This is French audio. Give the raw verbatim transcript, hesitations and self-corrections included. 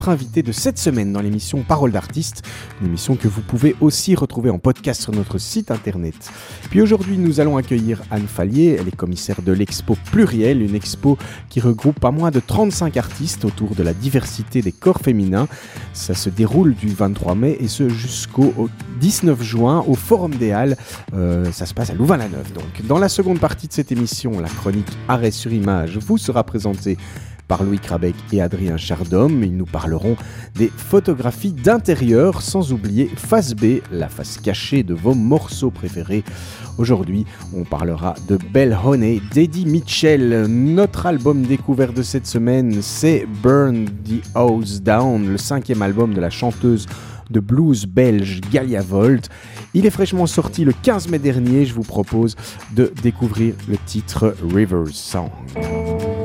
invité de cette semaine dans l'émission Parole d'artiste, une émission que vous pouvez aussi retrouver en podcast sur notre site internet. Puis aujourd'hui, nous allons accueillir Anne Fallier, elle est commissaire de l'expo Pluriel, une expo qui regroupe pas moins de trente-cinq artistes autour de la diversité des corps féminins. Ça se déroule du vingt-trois mai et ce jusqu'au dix-neuf juin au Forum des Halles. Euh, ça se passe à Louvain-la-Neuve. Donc, dans la seconde partie de cette émission, la chronique Arrêt sur image vous sera présentée par Louis Crabec et Adrien Chardhomme. Ils nous parleront des photographies d'intérieur, sans oublier Face B, la face cachée de vos morceaux préférés. Aujourd'hui, on parlera de Belle Honey d'Eddie Mitchell. Notre album découvert de cette semaine, c'est Burn the House Down, le cinquième album de la chanteuse de blues belge Galia Volt. Il est fraîchement sorti le quinze mai dernier. Je vous propose de découvrir le titre River Song.